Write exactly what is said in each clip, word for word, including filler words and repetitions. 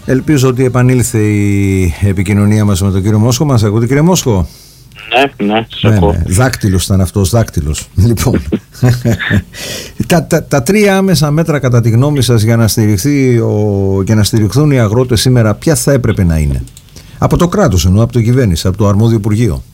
Ελπίζω ότι επανήλθε η επικοινωνία μας με τον κύριο Μόσχο. Μας ακούτε, κύριε Μόσχο? Ναι, ναι, σε ναι, ακούω. ναι. Δάκτυλος ήταν αυτός, δάκτυλος. Λοιπόν, τα, τα, τα τρία άμεσα μέτρα κατά τη γνώμη σας για να, στηριχθεί ο, για να στηριχθούν οι αγρότες σήμερα, ποια θα έπρεπε να είναι? Από το κράτος εννοώ, από το κυβέρνηση, από το αρμόδιο Υπουργείο.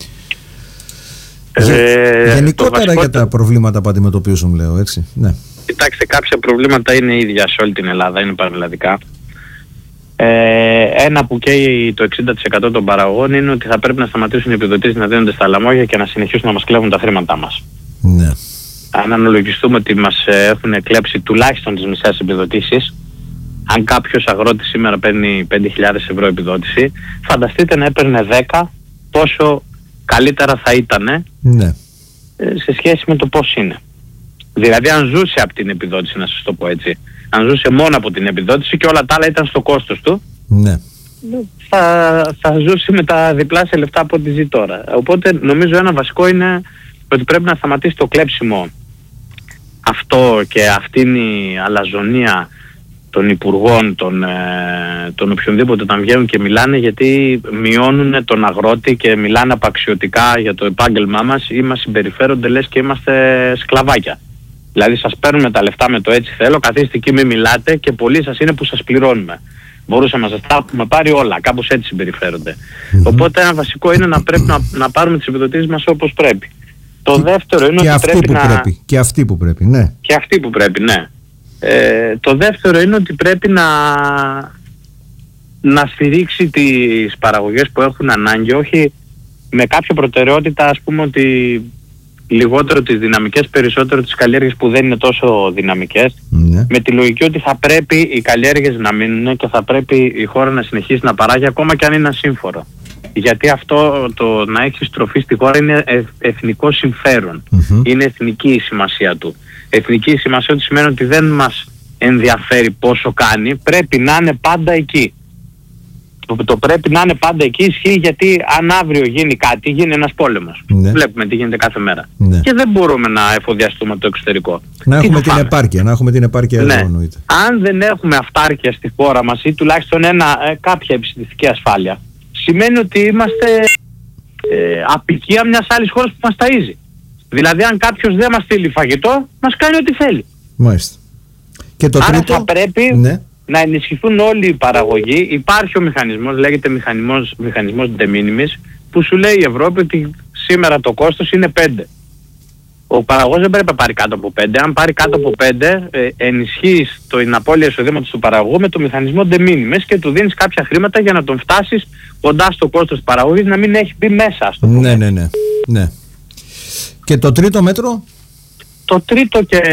Ε, Γενικότερα για τα προβλήματα που αντιμετωπίζουν, λέω, έτσι. Ναι. Κοιτάξτε, κάποια προβλήματα είναι ίδια σε όλη την Ελλάδα, είναι πανελλαδικά. Ε, ένα που καίει το εξήντα τοις εκατό των παραγωγών είναι ότι θα πρέπει να σταματήσουν οι επιδοτήσεις να δίνονται στα λαμόγια και να συνεχίσουν να μας κλέβουν τα χρήματά μας. Ναι. Αν αναλογιστούμε ότι μας έχουν κλέψει τουλάχιστον τις μισές επιδοτήσεις, αν κάποιος αγρότης σήμερα παίρνει πέντε χιλιάδες ευρώ επιδότηση, φανταστείτε να έπαιρνε δέκα, πόσο καλύτερα θα ήταν, ναι, σε σχέση με το πώς είναι. Δηλαδή αν ζούσε από την επιδότηση, να σας το πω έτσι, αν ζούσε μόνο από την επιδότηση και όλα τα άλλα ήταν στο κόστος του, ναι, θα, θα ζούσε με τα διπλάσια λεφτά από ό,τι ζει τώρα. Οπότε νομίζω ένα βασικό είναι ότι πρέπει να σταματήσει το κλέψιμο αυτό και αυτήν η αλαζονία των υπουργών, των, ε, των οποιονδήποτε όταν βγαίνουν και μιλάνε, γιατί μειώνουν τον αγρότη και μιλάνε απαξιωτικά για το επάγγελμά μας ή μας συμπεριφέρονται λες και είμαστε σκλαβάκια. Δηλαδή σας παίρνουμε τα λεφτά με το έτσι θέλω, καθίστε εκεί μη μιλάτε και πολλοί σας είναι που σας πληρώνουμε. Μπορούσαμε να σας τα έχουμε πάρει όλα, κάπως έτσι συμπεριφέρονται. Mm-hmm. Οπότε ένα βασικό είναι να πρέπει να, να πάρουμε τις επιδοτήσεις μας όπως πρέπει. Το και, δεύτερο είναι και ότι αυτή πρέπει που να... Πρέπει. Και αυτοί που πρέπει, ναι. Και αυτοί που πρέπει, ναι. Ε, το δεύτερο είναι ότι πρέπει να, να στηρίξει τις παραγωγές που έχουν ανάγκη, όχι με κάποια προτεραιότητα, ας πούμε ότι λιγότερο τις δυναμικές, περισσότερο τις καλλιέργειες που δεν είναι τόσο δυναμικές, ναι, με τη λογική ότι θα πρέπει οι καλλιέργειες να μείνουν και θα πρέπει η χώρα να συνεχίσει να παράγει ακόμα και αν είναι ασύμφορο. Γιατί αυτό το να έχει στροφή στη χώρα είναι εθνικό συμφέρον, mm-hmm, είναι εθνική η σημασία του. Εθνική σημασία του σημαίνει ότι δεν μας ενδιαφέρει πόσο κάνει, πρέπει να είναι πάντα εκεί. Το, το πρέπει να είναι πάντα εκεί ισχύει γιατί αν αύριο γίνει κάτι, γίνει ένας πόλεμος. Ναι. Βλέπουμε τι γίνεται κάθε μέρα. Ναι. Και δεν μπορούμε να εφοδιαστούμε από το εξωτερικό. Να έχουμε την επάρκεια, να έχουμε την επάρκεια εδώ, εννοείται. Αν δεν έχουμε αυτάρκεια στη χώρα μας ή τουλάχιστον ένα, ε, κάποια επιστημιστική ασφάλεια, σημαίνει ότι είμαστε ε, απικία μιας άλλης χώρας που μας ταΐζει. Δηλαδή αν κάποιος δεν μας στείλει φαγητό, μας κάνει ό,τι θέλει. Μάλιστα. Και το άρα τρίτο, θα πρέπει, ναι, να ενισχυθούν όλοι οι παραγωγοί. Υπάρχει ο μηχανισμός, λέγεται μηχανισμός, μηχανισμός de minimis, που σου λέει η Ευρώπη ότι σήμερα το κόστος είναι πέντε. Ο παραγωγός δεν πρέπει να πάρει κάτω από πέντε. Αν πάρει κάτω από πέντε, ε, ενισχύεις την απώλεια εισοδήματος του παραγωγού με το μηχανισμό de minimis και του δίνεις κάποια χρήματα για να τον φτάσεις κοντά στο κόστος της παραγωγής, να μην έχει μπει μέσα στο πούμε. Ναι, ναι, ναι, ναι. Και το τρίτο μέτρο? Το τρίτο και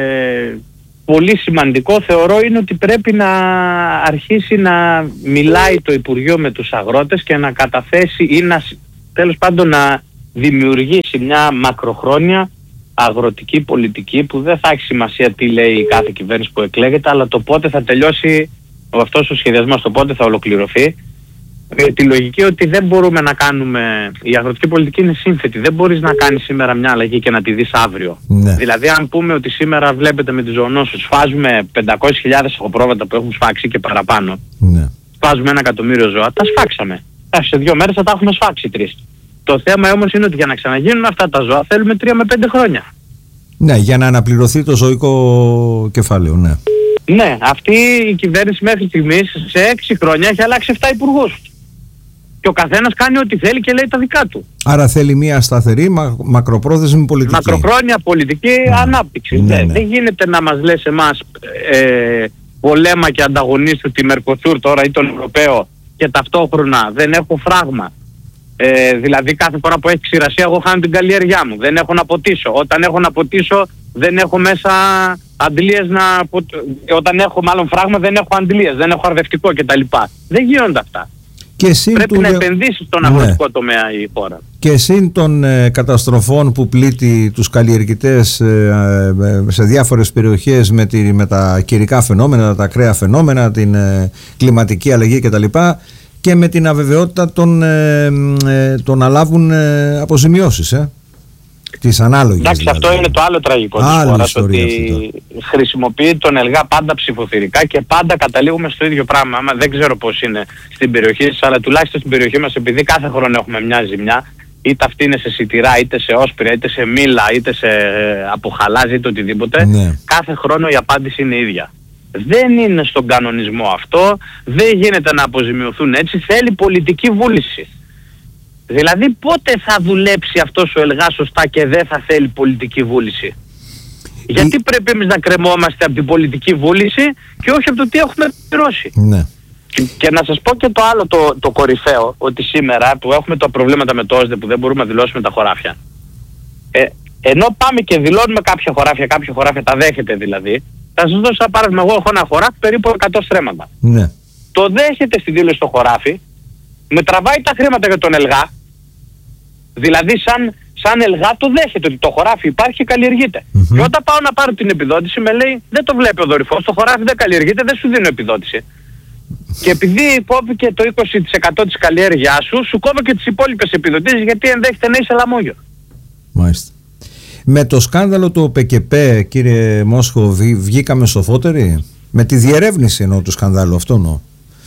πολύ σημαντικό θεωρώ είναι ότι πρέπει να αρχίσει να μιλάει το Υπουργείο με τους αγρότες και να καταθέσει ή να, τέλος πάντων, να δημιουργήσει μια μακροχρόνια αγροτική πολιτική που δεν θα έχει σημασία τι λέει η κάθε κυβέρνηση που εκλέγεται, αλλά το πότε θα τελειώσει αυτός ο σχεδιασμός, το πότε θα ολοκληρωθεί. Ε, τη λογική ότι δεν μπορούμε να κάνουμε, η αγροτική πολιτική είναι σύνθετη, δεν μπορείς να κάνεις σήμερα μια αλλαγή και να τη δεις αύριο. Ναι. Δηλαδή αν πούμε ότι σήμερα βλέπετε με τις ζωονόσους σφάζουμε πεντακόσιες χιλιάδες οχοπρόβατα που έχουν σφάξει και παραπάνω, ναι, σφάζουμε ένα εκατομμύριο ζώα, τα σφάξαμε. Σε δύο μέρες θα τα έχουμε σφάξει τρεις. Το θέμα όμως είναι ότι για να ξαναγίνουν αυτά τα ζώα θέλουμε τρία με πέντε χρόνια. Ναι, για να αναπληρωθεί το ζωικό κεφάλαιο, ναι. Ναι, αυτή η κυβέρνηση μέχρι στιγμής σε έξι χρόνια έχει αλλάξει επτά υπουργούς. Και ο καθένας κάνει ό,τι θέλει και λέει τα δικά του. Άρα θέλει μια σταθερή, μα, μακροπρόθεσμη πολιτική. Μακροχρόνια πολιτική ναι. ανάπτυξη. Ναι, ναι. Δεν γίνεται να μας λες εμάς ε, πολέμα και ανταγωνίστου τη Μερκοσούρ τώρα ή τον Ευρωπαίο και ταυτόχρονα δεν έχω φράγμα. Ε, δηλαδή κάθε φορά που έχει ξηρασία εγώ χάνω την καλλιέργειά μου. Δεν έχω να ποτίσω. Όταν έχω να ποτίσω δεν έχω μέσα αντλίες να... Όταν έχω μάλλον φράγμα δεν έχω αντλίες, δεν έχω αρδευτικό κτλ. Δεν γίνονται αυτά. Και πρέπει του... να επενδύσει στον ναι. αγροτικό τομέα η χώρα. Και συν των ε, καταστροφών που πλήττει τους καλλιεργητές ε, ε, σε διάφορες περιοχές με, τη, με τα καιρικά φαινόμενα, τα ακραία φαινόμενα, την ε, κλιματική αλλαγή κτλ. Και με την αβεβαιότητα των, ε, ε, των να λάβουν ε, αποζημιώσεις. Ε. Της ανάλογης. Εντάξει, δηλαδή. Αυτό είναι το άλλο τραγικό της χώρας, ότι χρησιμοποιεί τον ΕΛΓΑ πάντα ψηφοθυρικά και πάντα καταλήγουμε στο ίδιο πράγμα. Άμα δεν ξέρω πώς είναι στην περιοχή σας, αλλά τουλάχιστον στην περιοχή μας, επειδή κάθε χρόνο έχουμε μια ζημιά, είτε αυτή είναι σε σιτηρά, είτε σε όσπρια, είτε σε μήλα, είτε σε αποχαλάζ, είτε οτιδήποτε, ναι. Κάθε χρόνο η απάντηση είναι ίδια. Δεν είναι στον κανονισμό αυτό, δεν γίνεται να αποζημιωθούν έτσι, θέλει πολιτική βούληση. Δηλαδή πότε θα δουλέψει αυτός ο ΕΛΓΑ σωστά και δεν θα θέλει πολιτική βούληση? Γιατί η... πρέπει εμείς να κρεμόμαστε από την πολιτική βούληση και όχι από το τι έχουμε πληρώσει? Ναι. Και, και να σας πω και το άλλο το, το κορυφαίο, ότι σήμερα που έχουμε τα προβλήματα με το ΟΣΔΕ που δεν μπορούμε να δηλώσουμε τα χωράφια, ε, ενώ πάμε και δηλώνουμε κάποια χωράφια, κάποια χωράφια τα δέχεται δηλαδή, θα σας δώσω ένα παράδειγμα. Εγώ έχω ένα χωράφι περίπου εκατό στρέμματα. Ναι. Το δέχεται στη δήλωση στο χωράφι, με τραβάει τα χρήματα για τον ΕΛΓΑ. Δηλαδή σαν, σαν ΕΛΓΑ το δέχεται ότι το χωράφι υπάρχει και καλλιεργείται. Mm-hmm. Και όταν πάω να πάρω την επιδότηση με λέει δεν το βλέπει ο δορυφός, το χωράφι δεν καλλιεργείται, δεν σου δίνω επιδότηση. Και επειδή κόβηκε το είκοσι τοις εκατό της καλλιέργειάς σου, σου κόβω και τις υπόλοιπες επιδοτήσεις γιατί ενδέχεται να είσαι λαμόγιο. Μάλιστα. Με το σκάνδαλο του ΠΚΠ, κύριε Μόσχο, βγήκαμε σοφότεροι? Με τη διερεύνηση εννοώ του σκανδάλου αυτό εννοώ.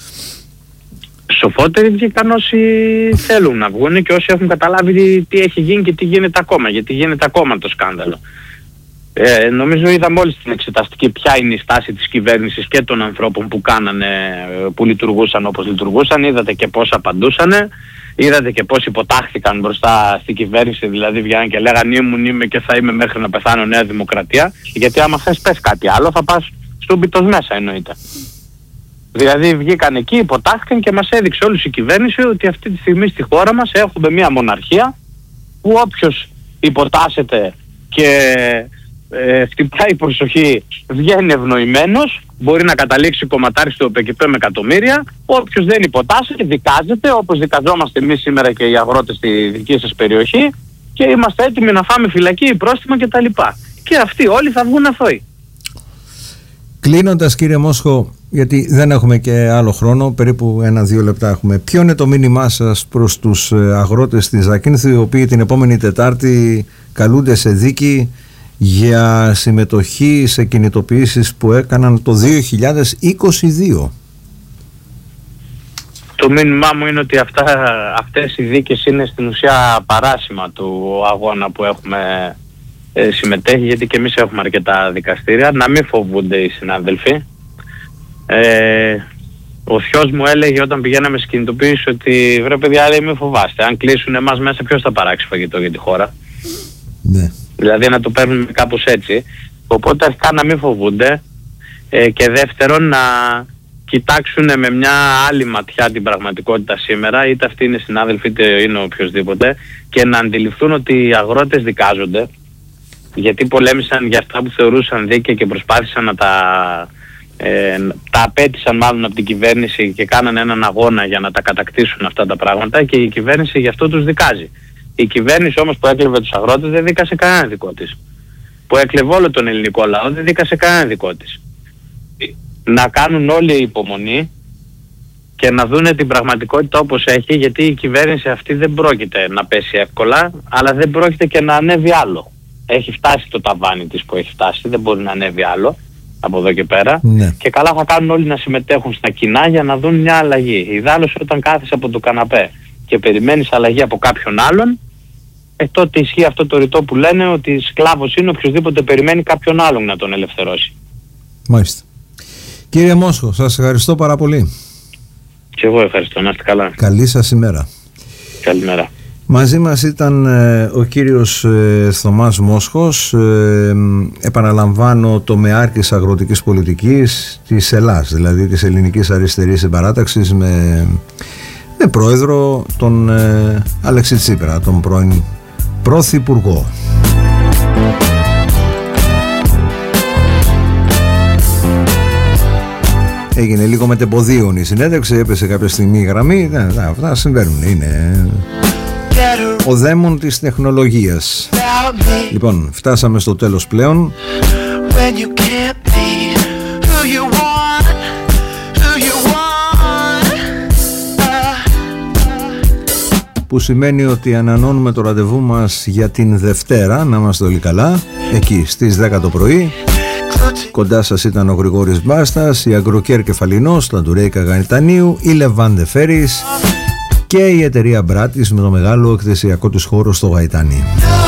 Σοφότεροι βγήκαν όσοι θέλουν να βγουν και όσοι έχουν καταλάβει τι έχει γίνει και τι γίνεται ακόμα. Γιατί γίνεται ακόμα το σκάνδαλο. Ε, νομίζω είδαμε όλοι στην εξεταστική ποια είναι η στάση της κυβέρνησης και των ανθρώπων που κάνανε, που λειτουργούσαν όπως λειτουργούσαν. Είδατε και πώς απαντούσανε. Είδατε και πώς υποτάχθηκαν μπροστά στην κυβέρνηση. Δηλαδή βγαίναν και λέγανε ήμουν, είμαι και θα είμαι μέχρι να πεθάνω Νέα Δημοκρατία. Γιατί άμα θες πες κάτι άλλο θα πας στον πιτός μέσα εννοείται. Δηλαδή βγήκαν εκεί, υποτάχθηκαν και μας έδειξε όλους η κυβέρνηση ότι αυτή τη στιγμή στη χώρα μας έχουμε μια μοναρχία που όποιος υποτάσσεται και ε, χτυπάει προσοχή βγαίνει ευνοημένος, μπορεί να καταλήξει κομματάρι στο ΠΚΠ με εκατομμύρια. Όποιος δεν υποτάσσεται δικάζεται, όπως δικαζόμαστε εμείς σήμερα και οι αγρότες στη δική σας περιοχή, και είμαστε έτοιμοι να φάμε φυλακή, πρόστιμα κτλ. Και αυτοί όλοι θα βγουν αθώοι. Κλείνοντας, κύριε Μόσχο, γιατί δεν έχουμε και άλλο χρόνο, περίπου ένα-δύο λεπτά έχουμε. Ποιο είναι το μήνυμά σας προς τους αγρότες της Ζακίνθου, οι οποίοι την επόμενη Τετάρτη καλούνται σε δίκη για συμμετοχή σε κινητοποιήσεις που έκαναν το δύο χιλιάδες είκοσι δύο? Το μήνυμά μου είναι ότι αυτά, αυτές οι δίκες είναι στην ουσία παράσημα του αγώνα που έχουμε ε, συμμετέχει, γιατί και εμείς έχουμε αρκετά δικαστήρια. Να μην φοβούνται οι συνάδελφοι. Ε, ο θειός μου έλεγε όταν πηγαίναμε σε κινητοποίηση ότι βρε παιδιά, λέει, μην φοβάστε, αν κλείσουν εμάς μέσα ποιος θα παράξει φαγητό για τη χώρα? Ναι. Δηλαδή να το παίρνουμε κάπως έτσι. Οπότε αρχικά να μην φοβούνται ε, και δεύτερον να κοιτάξουν με μια άλλη ματιά την πραγματικότητα σήμερα, είτε αυτοί είναι συνάδελφοι είτε είναι οποιοδήποτε, και να αντιληφθούν ότι οι αγρότες δικάζονται γιατί πολέμησαν για αυτά που θεωρούσαν δίκαια και προσπάθησαν να τα, ε, τα απέτησαν μάλλον από την κυβέρνηση και κάνανε έναν αγώνα για να τα κατακτήσουν αυτά τα πράγματα, και η κυβέρνηση γι' αυτό τους δικάζει. Η κυβέρνηση όμως που έκλεβε τους αγρότες δεν δίκασε κανένα δικό της. Που έκλεβε όλο τον ελληνικό λαό δεν δίκασε κανένα δικό της. Να κάνουν όλοι υπομονή και να δούνε την πραγματικότητα όπως έχει, γιατί η κυβέρνηση αυτή δεν πρόκειται να πέσει εύκολα, αλλά δεν πρόκειται και να ανέβει άλλο. Έχει φτάσει το ταβάνι της που έχει φτάσει, δεν μπορεί να ανέβει άλλο από εδώ και πέρα. Ναι. Και καλά θα κάνουν όλοι να συμμετέχουν στα κοινά για να δουν μια αλλαγή. Ιδάλλως όταν κάθεσαι από το καναπέ και περιμένεις αλλαγή από κάποιον άλλον, ε, τότε ισχύει αυτό το ρητό που λένε ότι σκλάβος είναι οποιοδήποτε περιμένει κάποιον άλλον να τον ελευθερώσει. Μάλιστα. Κύριε Μόσχο, σας ευχαριστώ πάρα πολύ. Και εγώ ευχαριστώ, να είστε καλά. Καλή σας ημέρα. Καλημέρα. Μαζί μας ήταν ε, ο κύριος ε, Θωμάς Μόσχος, ε, επαναλαμβάνω, τομεάρχης αγροτικής πολιτικής της ΕΛΑΣ, δηλαδή της Ελληνικής Αριστερής Συμπαράταξης, με, με πρόεδρο τον ε, Αλέξη Τσίπρα, τον πρώην πρωθυπουργό. Έγινε λίγο μετεμποδίων η συνέντευξη, έπεσε κάποια στιγμή η γραμμή. Ναι, ναι, αυτά συμβαίνουν, είναι ο δαίμον της τεχνολογίας. Λοιπόν, φτάσαμε στο τέλος πλέον. που σημαίνει ότι ανανώνουμε το ραντεβού μας για την Δευτέρα. Να είμαστε όλοι καλά, εκεί στις δέκα το πρωί. Κοντά σας ήταν ο Γρηγόρης Μπάστας, η Αγκροκέρ Κεφαλινός, τα Ντουρέικα Γανιτανίου, η Λεβάντε Φέρις και η εταιρεία Μπράτης με το μεγάλο εκθεσιακό τους χώρο στο Γαϊτάνι.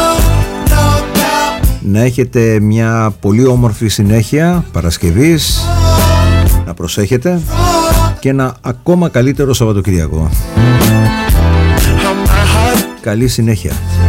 Να έχετε μια πολύ όμορφη συνέχεια Παρασκευής, να προσέχετε και ένα ακόμα καλύτερο Σαββατοκυριακό. Καλή συνέχεια.